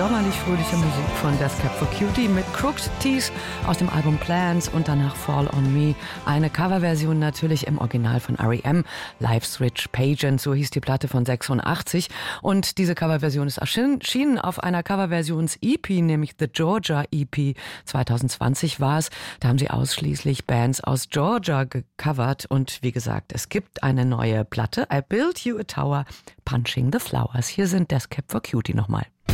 sommerlich fröhliche Musik von Death Cab for Cutie mit Crooked Teeth aus dem Album Plans und danach Fall on Me. Eine Coverversion natürlich im Original von R.E.M. Life's Rich Pageant, so hieß die Platte von 86. Und diese Coverversion ist erschienen auf einer Coverversions-EP, nämlich The Georgia EP. 2020 war es. Da haben sie ausschließlich Bands aus Georgia gecovert. Und wie gesagt, es gibt eine neue Platte, I Built You a Tower, Punching the Flowers. Hier sind Death Cab for Cutie nochmal.